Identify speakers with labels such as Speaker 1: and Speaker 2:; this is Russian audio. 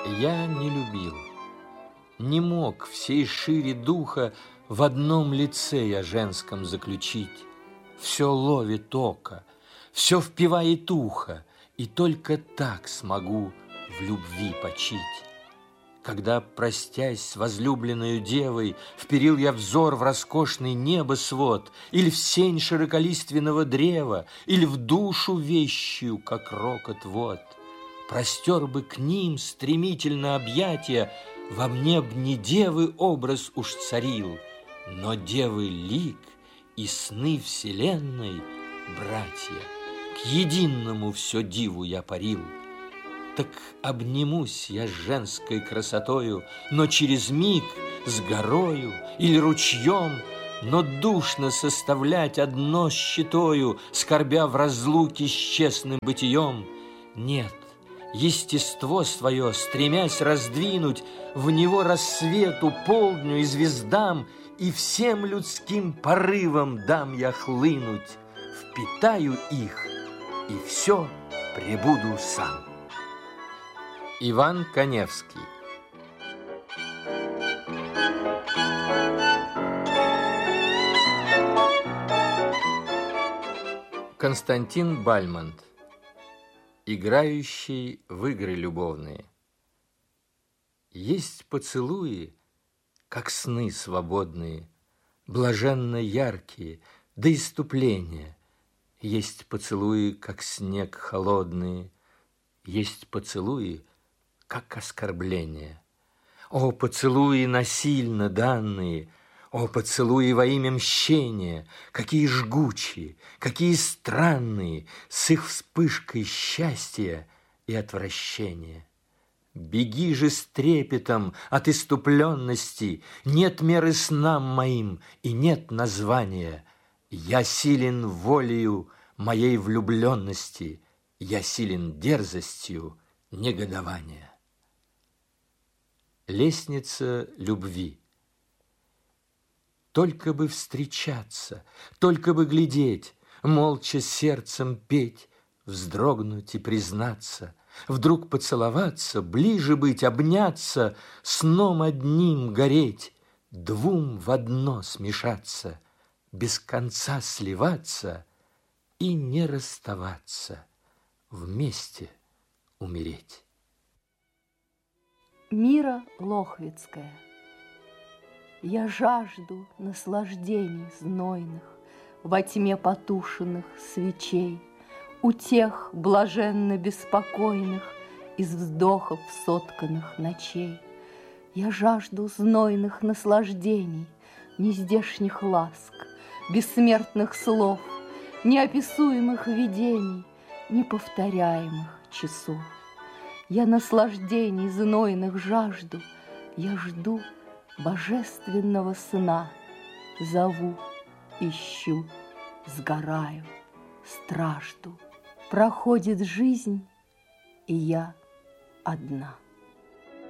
Speaker 1: Я не любил, не мог всей шире духа в одном лице я женском заключить. Все ловит око, все впивает ухо, и только так смогу в любви почить. Когда, простясь с возлюбленною девой, вперил я взор в роскошный небосвод, или в сень широколиственного древа, или в душу вещью, как рокот вод, простер бы к ним стремительно объятия, во мне б не девы образ уж царил, но девы лик и сны вселенной, братья, к единому все диву я парил. Так обнимусь я с женской красотою, но через миг с горою или ручьем, но душно составлять одно с щитою, скорбя в разлуке с честным бытием. Нет, естество свое, стремясь раздвинуть, в него рассвету, полдню и звездам, и всем людским порывам дам я хлынуть, впитаю их, и все пребуду сам. Иван Каневский. Константин Бальмонт. Играющий в игры любовные. Есть поцелуи, как сны свободные, блаженно яркие, до исступления. Есть поцелуи, как снег холодные, есть поцелуи, как оскорбление. О, поцелуи насильно данные, о, поцелуи во имя мщения, какие жгучие, какие странные, с их вспышкой счастья и отвращения. Беги же с трепетом от исступленности, нет меры снам моим и нет названия. Я силен волею моей влюбленности, я силен дерзостью негодования. Лестница любви. Только бы встречаться, только бы глядеть, молча сердцем петь, вздрогнуть и признаться, вдруг поцеловаться, ближе быть, обняться, сном одним гореть, двум в одно смешаться, без конца сливаться и не расставаться, вместе умереть.
Speaker 2: Мира Лохвицкая. Я жажду наслаждений знойных во тьме потушенных свечей, утех блаженно беспокойных из вздохов сотканных ночей. Я жажду знойных наслаждений, нездешних ласк, бессмертных слов, неописуемых видений, неповторяемых часов. Я наслаждений знойных жажду, я жду божественного сна, зову, ищу, сгораю, стражду. Проходит жизнь, и я одна.